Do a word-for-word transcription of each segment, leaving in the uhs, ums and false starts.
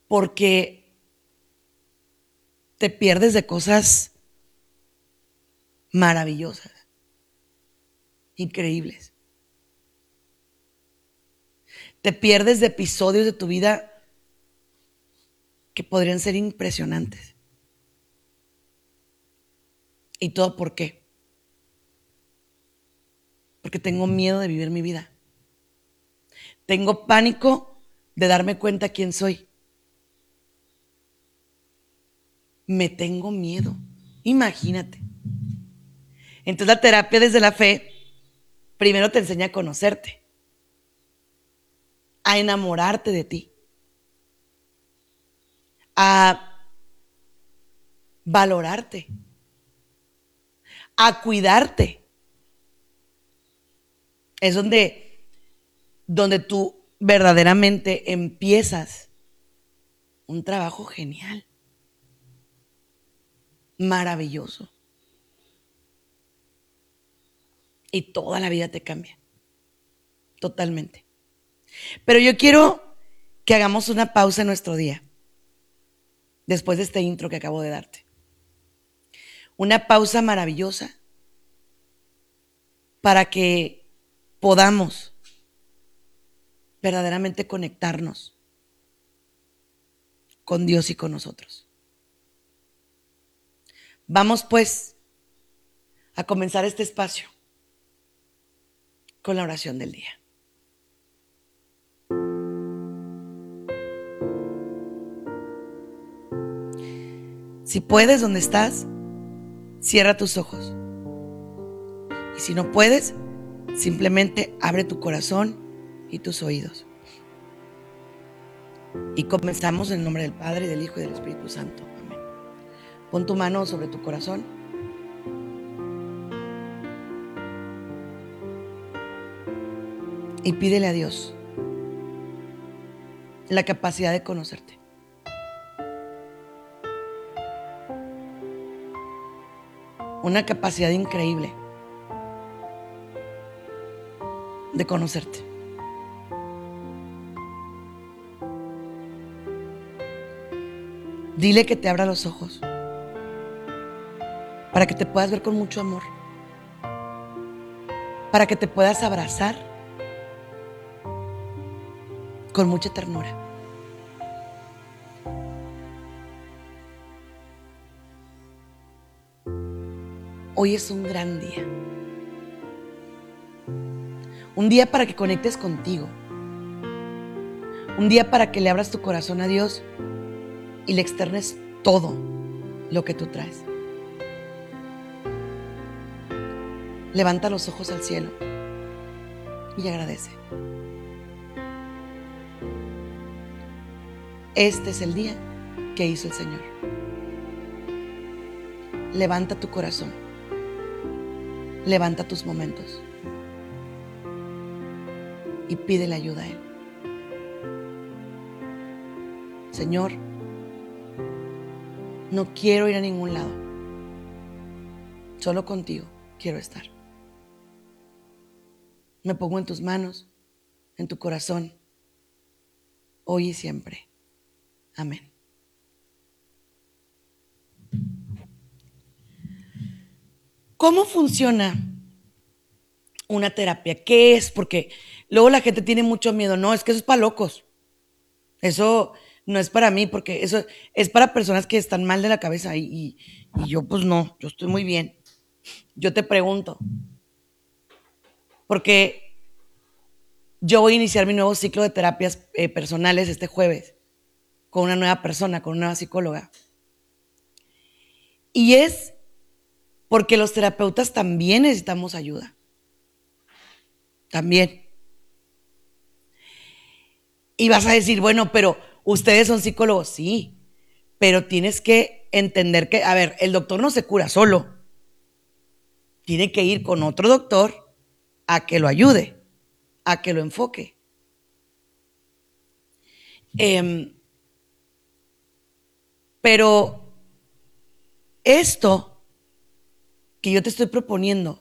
porque te pierdes de cosas maravillosas, increíbles. Te pierdes de episodios de tu vida que podrían ser impresionantes. ¿Y todo por qué? Porque tengo miedo de vivir mi vida. Tengo pánico de darme cuenta quién soy. Me tengo miedo. Imagínate. Entonces la terapia desde la fe primero te enseña a conocerte, a enamorarte de ti, a valorarte, a cuidarte. Es donde, donde tú verdaderamente empiezas un trabajo genial, maravilloso. Y toda la vida te cambia, totalmente. Pero yo quiero que hagamos una pausa en nuestro día, después de este intro que acabo de darte. Una pausa maravillosa para que podamos verdaderamente conectarnos con Dios y con nosotros. Vamos pues a comenzar este espacio con la oración del día. Si puedes, donde estás, cierra tus ojos. Y si no puedes, simplemente abre tu corazón y tus oídos. Y comenzamos en el nombre del Padre, del Hijo y del Espíritu Santo. Amén. Pon tu mano sobre tu corazón. Y pídele a Dios la capacidad de conocerte. Una capacidad increíble de conocerte. Dile que te abra los ojos para que te puedas ver con mucho amor, para que te puedas abrazar con mucha ternura. Hoy es un gran día. Un día para que conectes contigo. Un día para que le abras tu corazón a Dios y le externes todo lo que tú traes. Levanta los ojos al cielo y agradece. Este es el día que hizo el Señor. Levanta tu corazón. Levanta tus momentos y pídele ayuda a Él. Señor, no quiero ir a ningún lado. Solo contigo quiero estar. Me pongo en tus manos, en tu corazón, hoy y siempre. Amén. ¿Cómo funciona una terapia? ¿Qué es? Porque luego la gente tiene mucho miedo. No, es que eso es para locos. Eso no es para mí, porque eso es para personas que están mal de la cabeza. Y, y, y yo pues no, yo estoy muy bien. Yo te pregunto, porque yo voy a iniciar mi nuevo ciclo de terapias eh, personales este jueves con una nueva persona, con una nueva psicóloga. Y es porque los terapeutas también necesitamos ayuda. También. Y vas a decir, bueno, pero ustedes son psicólogos. Sí, pero tienes que entender que, a ver, el doctor no se cura solo. Tiene que ir con otro doctor a que lo ayude, a que lo enfoque. Eh, pero esto que yo te estoy proponiendo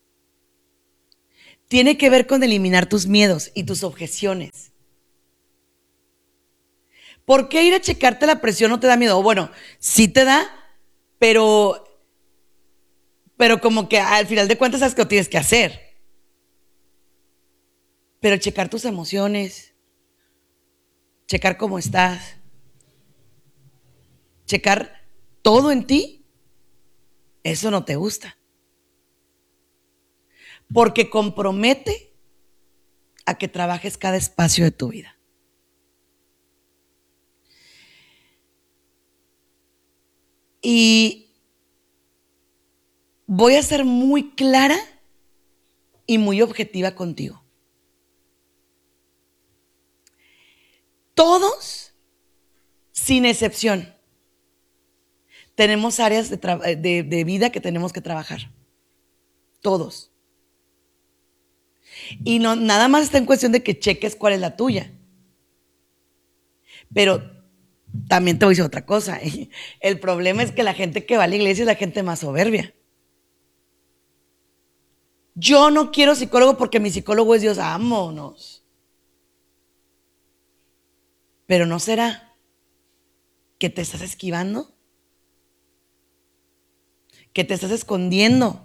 tiene que ver con eliminar tus miedos y tus objeciones. ¿Por qué ir a checarte la presión no te da miedo? O bueno, sí te da, pero, pero como que al final de cuentas sabes que lo tienes que hacer. Pero checar tus emociones, checar cómo estás, checar todo en ti, eso no te gusta. Porque compromete a que trabajes cada espacio de tu vida. Y voy a ser muy clara y muy objetiva contigo. Todos, sin excepción, tenemos áreas de, de, de vida que tenemos que trabajar. Todos. Y no, nada más está en cuestión de que cheques cuál es la tuya. Pero también te voy a decir otra cosa. El problema es que la gente que va a la iglesia es la gente más soberbia. Yo no quiero psicólogo porque mi psicólogo es Dios. Vámonos. Pero ¿no será que te estás esquivando? ¿Que te estás escondiendo?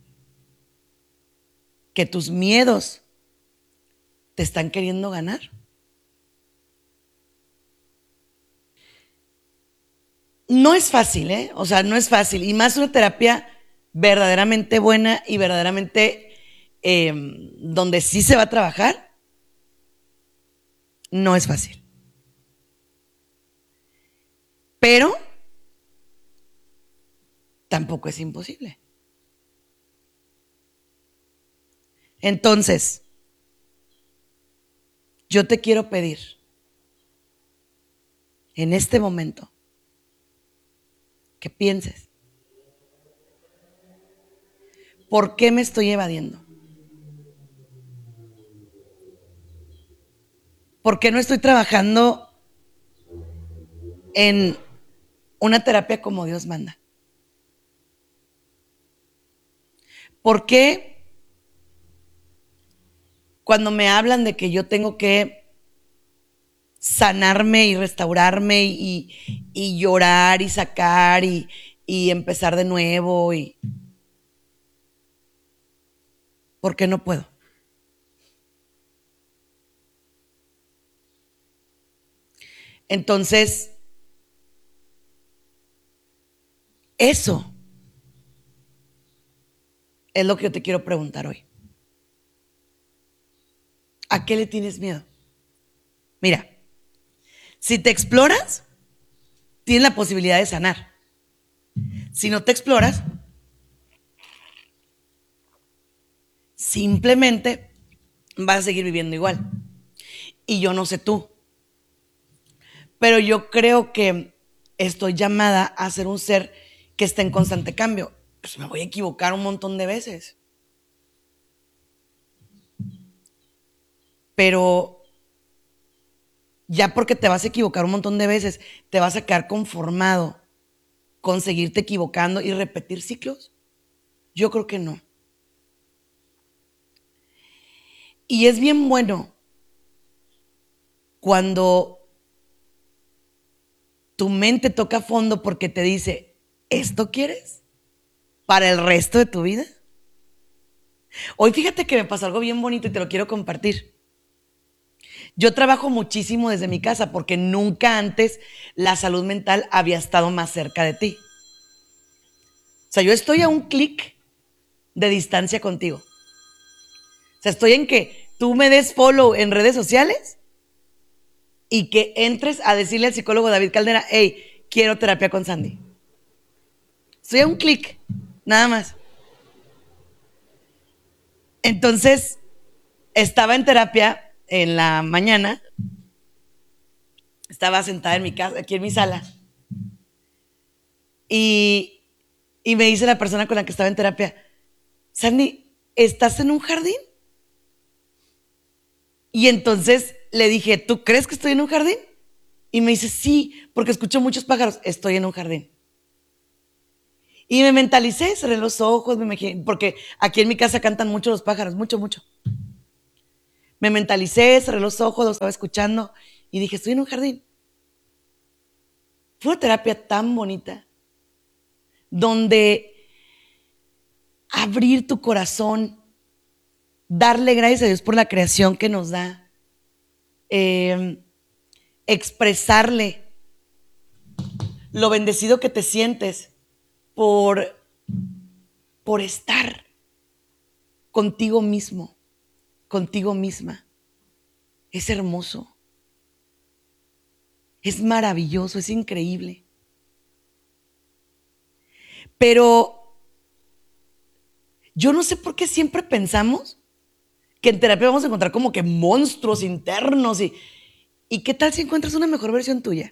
¿Que tus miedos te están queriendo ganar? No es fácil, ¿eh? O sea, no es fácil. Y más una terapia verdaderamente buena y verdaderamente eh, donde sí se va a trabajar, no es fácil. Pero tampoco es imposible. Entonces, yo te quiero pedir en este momento que pienses, ¿por qué me estoy evadiendo? ¿Por qué no estoy trabajando en una terapia como Dios manda? ¿Por qué cuando me hablan de que yo tengo que sanarme y restaurarme y, y llorar y sacar y, y empezar de nuevo? Y ¿por qué no puedo? Entonces, eso es lo que yo te quiero preguntar hoy. ¿A qué le tienes miedo? Mira, si te exploras, tienes la posibilidad de sanar. Si no te exploras, simplemente vas a seguir viviendo igual. Y yo no sé tú, pero yo creo que estoy llamada a ser un ser que está en constante cambio. Pues me voy a equivocar un montón de veces. Pero ya porque te vas a equivocar un montón de veces, te vas a quedar conformado con seguirte equivocando y repetir ciclos. Yo creo que no. Y es bien bueno cuando tu mente toca a fondo porque te dice, ¿esto quieres para el resto de tu vida? Hoy fíjate que me pasó algo bien bonito y te lo quiero compartir. Yo trabajo muchísimo desde mi casa porque nunca antes la salud mental había estado más cerca de ti. O sea, yo estoy a un clic de distancia contigo. O sea, estoy en que tú me des follow en redes sociales y que entres a decirle al psicólogo David Caldera, hey, quiero terapia con Sandy. Estoy a un clic, nada más. Entonces, estaba en terapia en la mañana, estaba sentada en mi casa, aquí en mi sala, y, y me dice la persona con la que estaba en terapia, Sandy, ¿estás en un jardín? Y entonces le dije, ¿tú crees que estoy en un jardín? Y me dice, sí, porque escucho muchos pájaros, estoy en un jardín. Y me mentalicé, cerré los ojos, me imaginé, porque aquí en mi casa cantan mucho los pájaros, mucho, mucho. Me mentalicé, cerré los ojos, los estaba escuchando y dije, estoy en un jardín. Fue una terapia tan bonita, donde abrir tu corazón, darle gracias a Dios por la creación que nos da, eh, expresarle lo bendecido que te sientes por, por estar contigo mismo, contigo misma. Es hermoso, es maravilloso, es increíble. Pero yo no sé por qué siempre pensamos que en terapia vamos a encontrar como que monstruos internos y, y ¿qué tal si encuentras una mejor versión tuya?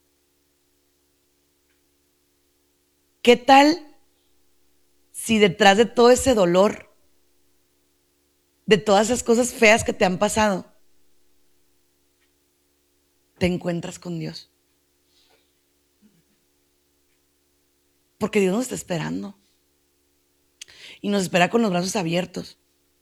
¿Qué tal si detrás de todo ese dolor, de todas esas cosas feas que te han pasado, te encuentras con Dios? Porque Dios nos está esperando y nos espera con los brazos abiertos.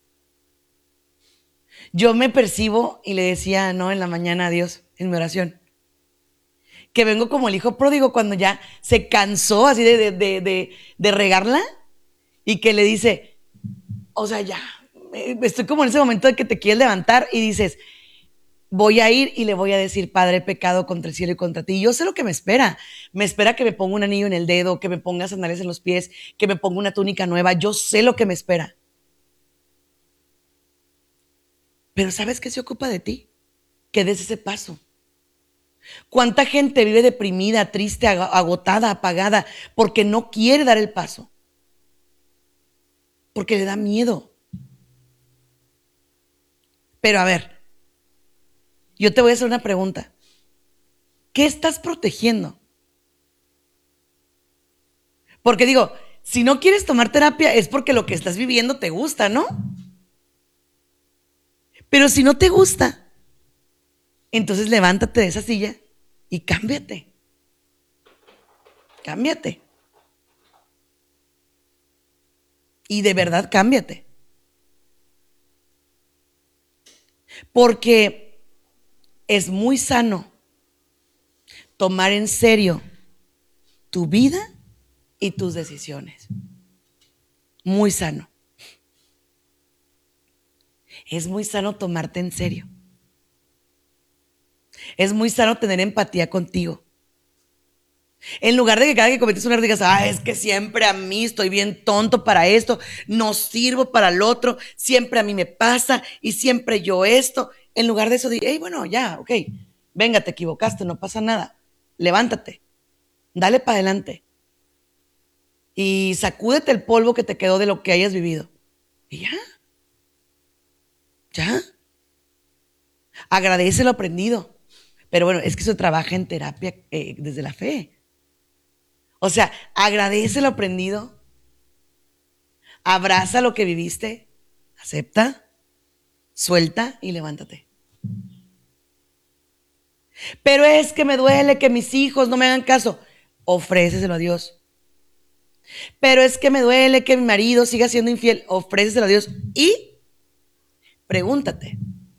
Yo me percibo y le decía, no, en la mañana a Dios, en mi oración, que vengo como el hijo pródigo cuando ya se cansó así de, de, de, de, de regarla y que le dice, o sea, ya, estoy como en ese momento de que te quieres levantar y dices, voy a ir y le voy a decir, Padre, he pecado contra el cielo y contra ti. Y yo sé lo que me espera. Me espera que me ponga un anillo en el dedo, que me ponga sandalias en los pies, que me ponga una túnica nueva. Yo sé lo que me espera. Pero ¿sabes qué se ocupa de ti? Que des ese paso. ¿Cuánta gente vive deprimida, triste, agotada, apagada, porque no quiere dar el paso? Porque le da miedo. Pero a ver, yo te voy a hacer una pregunta. ¿Qué estás protegiendo? Porque digo, si no quieres tomar terapia es porque lo que estás viviendo te gusta, ¿no? Pero si no te gusta, entonces levántate de esa silla y cámbiate. Cámbiate. Y de verdad cámbiate. Porque es muy sano tomar en serio tu vida y tus decisiones. Muy sano. Es muy sano tomarte en serio. Es muy sano tener empatía contigo. En lugar de que cada que cometes un error digas, ah, es que siempre a mí estoy bien tonto para esto, no sirvo para el otro, siempre a mí me pasa y siempre yo esto. En lugar de eso, di, hey, bueno, ya, ok, venga, te equivocaste, no pasa nada. Levántate, dale para adelante y sacúdete el polvo que te quedó de lo que hayas vivido. Y ya, ya. Agradece lo aprendido. Pero bueno, es que eso trabaja en terapia eh, desde la fe. O sea, agradece lo aprendido, abraza lo que viviste, acepta, suelta y levántate. Pero es que me duele que mis hijos no me hagan caso. Ofréceselo a Dios. Pero es que me duele que mi marido siga siendo infiel. Ofréceselo a Dios. Y pregúntate,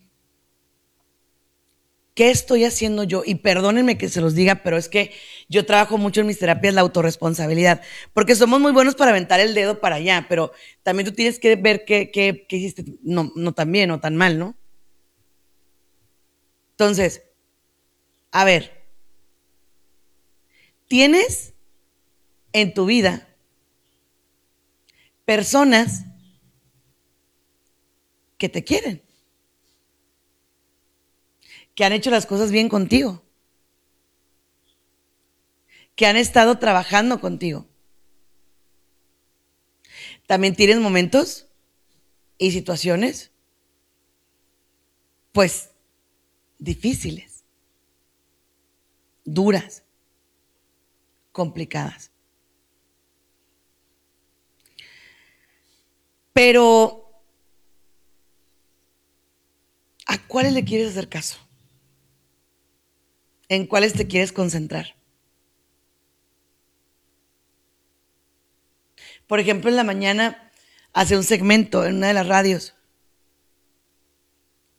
¿qué estoy haciendo yo? Y perdónenme que se los diga, pero es que yo trabajo mucho en mis terapias la autorresponsabilidad, porque somos muy buenos para aventar el dedo para allá, pero también tú tienes que ver qué, qué, qué hiciste no, no tan bien o tan mal, ¿no? Entonces, a ver, tienes en tu vida personas que te quieren, que han hecho las cosas bien contigo, que han estado trabajando contigo. También tienes momentos y situaciones, pues, difíciles, duras, complicadas. Pero, ¿a cuáles le quieres hacer caso? ¿En cuáles te quieres concentrar? Por ejemplo, en la mañana hace un segmento en una de las radios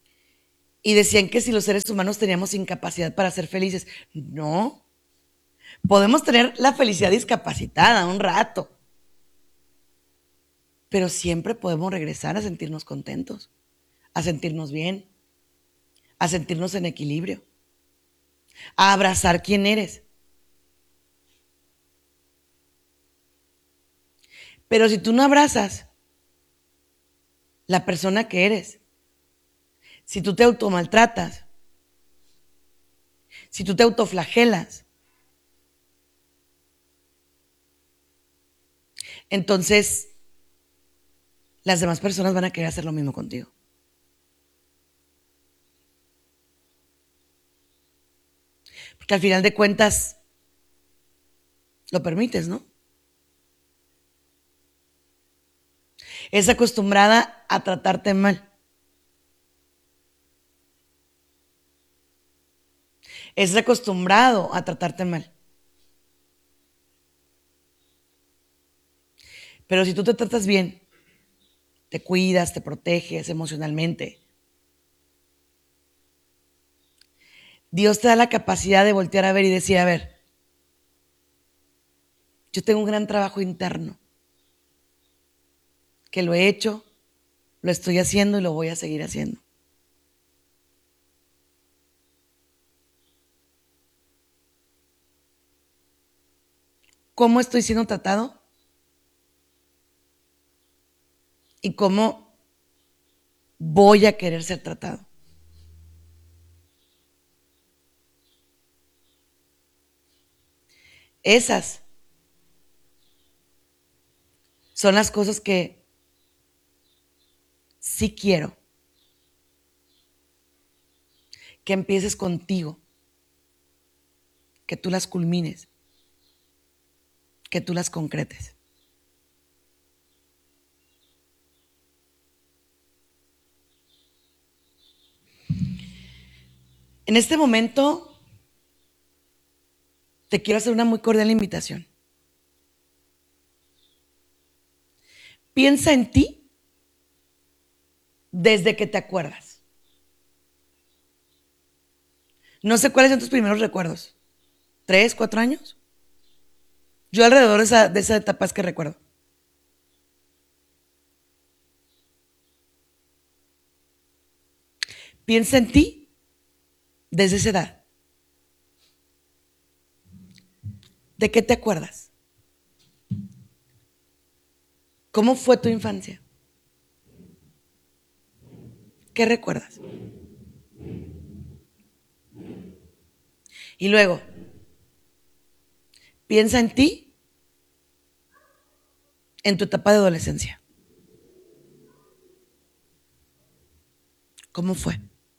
y decían que si los seres humanos teníamos incapacidad para ser felices. No, Podemos tener la felicidad discapacitada un rato, pero siempre podemos regresar a sentirnos contentos, a sentirnos bien, a sentirnos en equilibrio, a abrazar quién eres. Pero si tú no abrazas la persona que eres, si tú te automaltratas, si tú te autoflagelas, entonces las demás personas van a querer hacer lo mismo contigo. Porque al final de cuentas lo permites, ¿no? Es acostumbrada a tratarte mal. Es acostumbrado a tratarte mal. Pero si tú te tratas bien, te cuidas, te proteges emocionalmente, Dios te da la capacidad de voltear a ver y decir, a ver, yo tengo un gran trabajo interno, que lo he hecho, lo estoy haciendo y lo voy a seguir haciendo. ¿Cómo estoy siendo tratado? ¿Y cómo voy a querer ser tratado? Esas son las cosas que sí quiero que empieces contigo, que tú las culmines, que tú las concretes. En este momento te quiero hacer una muy cordial invitación. Piensa en ti desde que te acuerdas. No sé cuáles son tus primeros recuerdos. ¿Tres, cuatro años? Yo alrededor de esa, de esa etapa es que recuerdo. Piensa en ti desde esa edad. ¿De qué te acuerdas? ¿Cómo fue tu infancia? ¿Qué recuerdas? Y luego, piensa en ti en tu etapa de adolescencia. ¿Cómo fue?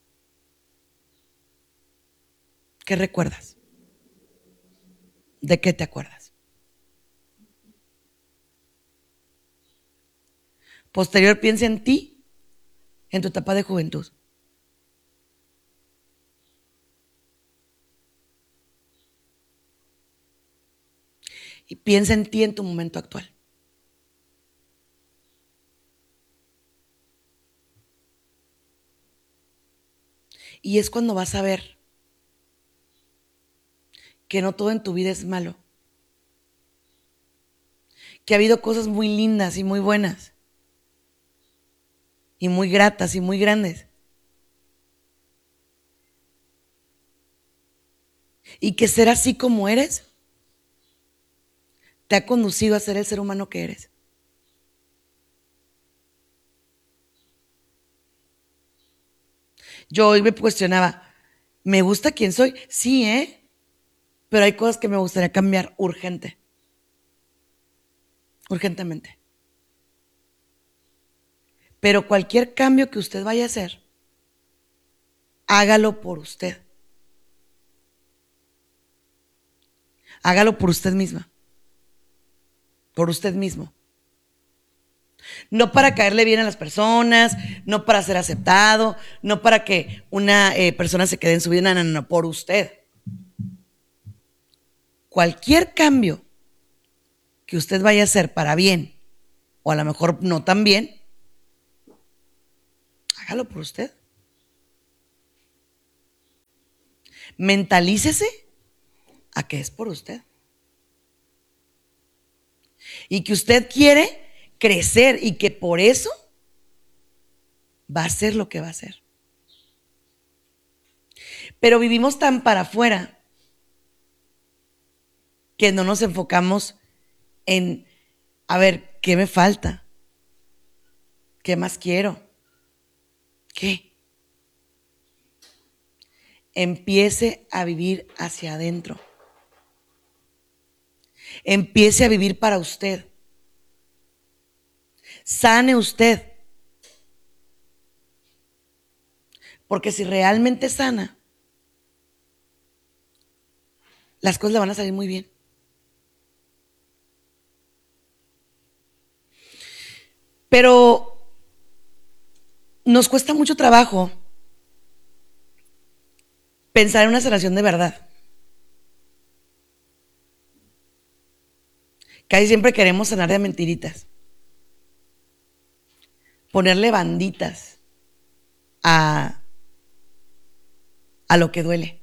¿Qué recuerdas? ¿De qué te acuerdas? Posterior, piensa en ti en tu etapa de juventud. Y piensa en ti en tu momento actual. Y es cuando vas a ver que no todo en tu vida es malo. Que ha habido cosas muy lindas y muy buenas. Y muy gratas y muy grandes. Y que ser así como eres te ha conducido a ser el ser humano que eres. Yo hoy me cuestionaba, ¿me gusta quién soy? Sí, ¿eh? Pero hay cosas que me gustaría cambiar urgente. Urgentemente. Pero cualquier cambio que usted vaya a hacer, hágalo por usted. Hágalo por usted misma. Por usted mismo. No para caerle bien a las personas, no para ser aceptado, no para que una eh, persona se quede en su vida, no, no, no, por usted. Cualquier cambio que usted vaya a hacer para bien, o a lo mejor no tan bien, hágalo por usted. Mentalícese a que es por usted. Y que usted quiere crecer y que por eso va a hacer lo que va a hacer. Pero vivimos tan para afuera que no nos enfocamos en, a ver, ¿qué me falta? ¿Qué más quiero? ¿Qué? Empiece a vivir hacia adentro. Empiece a vivir para usted. Sane usted. Porque si realmente sana, las cosas le van a salir muy bien. Pero nos cuesta mucho trabajo pensar en una sanación de verdad. Casi siempre queremos sanar de mentiritas. Ponerle banditas a, a lo que duele.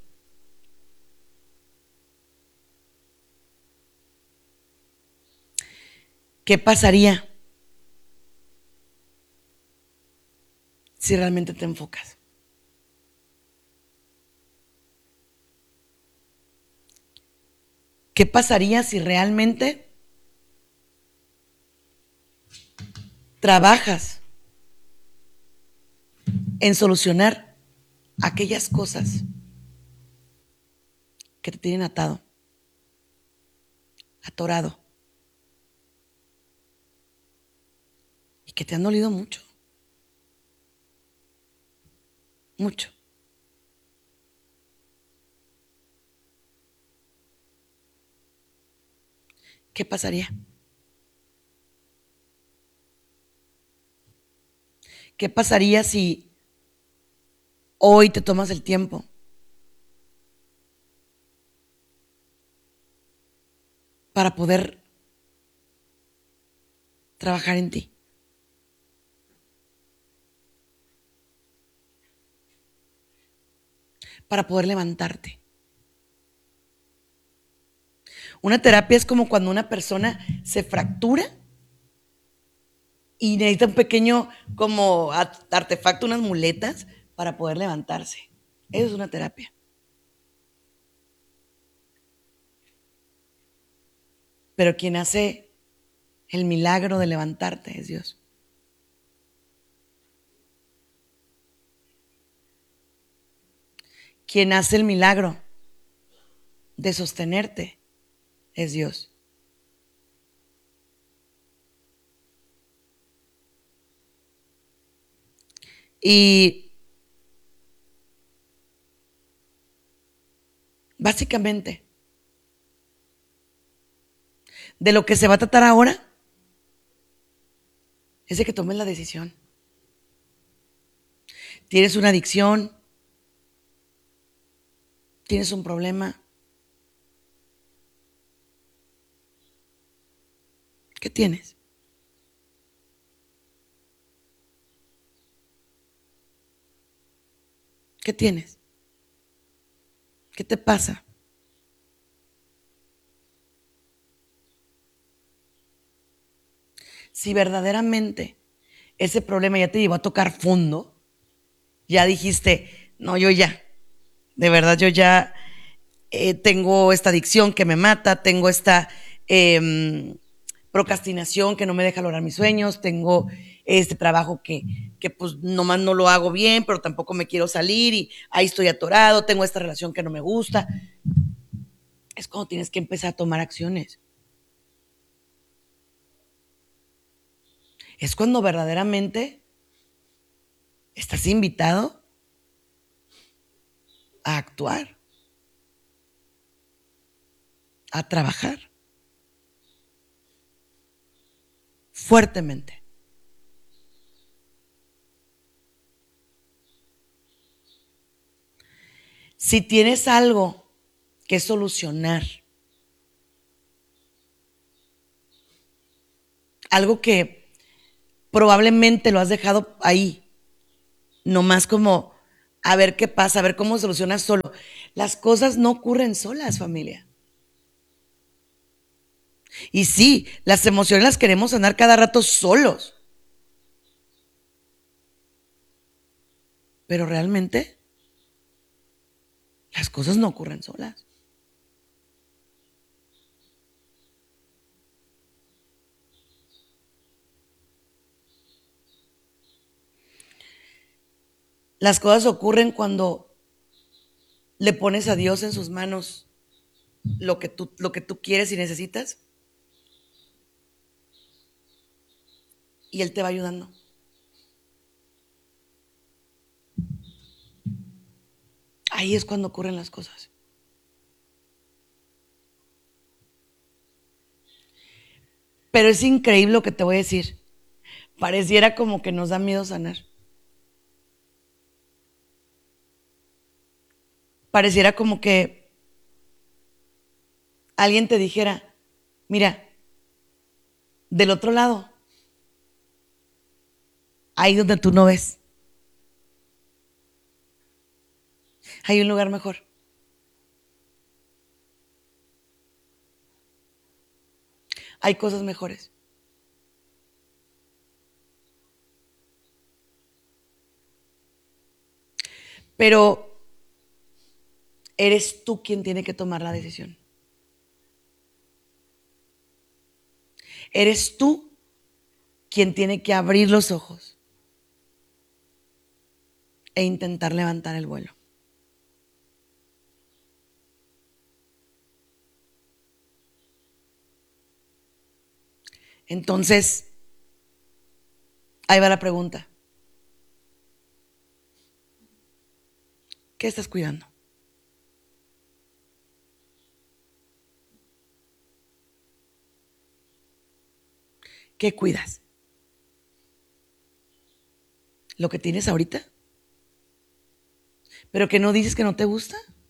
¿Qué pasaría si realmente te enfocas? ¿Qué pasaría si realmente trabajas en solucionar aquellas cosas que te tienen atado, atorado y que te han dolido mucho? Mucho. ¿Qué pasaría? ¿Qué pasaría si hoy te tomas el tiempo para poder trabajar en ti? Para poder levantarte. Una terapia es como cuando una persona se fractura y necesita un pequeño como artefacto, unas muletas para poder levantarse. Eso es una terapia. Pero quien hace el milagro de levantarte es Dios. Quien hace el milagro de sostenerte es Dios. Y básicamente, de lo que se va a tratar ahora es de que tomes la decisión. Tienes una adicción, tienes un problema. ¿Qué tienes? ¿Qué tienes? ¿Qué te pasa? Si verdaderamente ese problema ya te llevó a tocar fondo, ya dijiste, no, yo ya, de verdad yo ya eh, tengo esta adicción que me mata, tengo esta eh, procrastinación que no me deja lograr mis sueños, tengo este trabajo que, que pues nomás no lo hago bien, pero tampoco me quiero salir y ahí estoy atorado, tengo esta relación que no me gusta. Es cuando tienes que empezar a tomar acciones. Es cuando verdaderamente estás invitado a actuar, a trabajar fuertemente. Si tienes algo que solucionar, algo que probablemente lo has dejado ahí, nomás como a ver qué pasa, a ver cómo solucionas solo. Las cosas no ocurren solas, familia. Y sí, las emociones las queremos sanar cada rato solos. Pero realmente las cosas no ocurren solas. Las cosas ocurren cuando le pones a Dios en sus manos lo que tú, lo que tú quieres y necesitas, y Él te va ayudando. Ahí es cuando ocurren las cosas. Pero es increíble lo que te voy a decir. Pareciera como que nos da miedo sanar. Pareciera como que alguien te dijera, mira, del otro lado, ahí donde tú no ves, hay un lugar mejor. Hay cosas mejores. Pero eres tú quien tiene que tomar la decisión. Eres tú quien tiene que abrir los ojos e intentar levantar el vuelo. Entonces, ahí va la pregunta. ¿Qué estás cuidando? ¿Qué cuidas? ¿Lo que tienes ahorita? ¿Pero que no dices que no te gusta?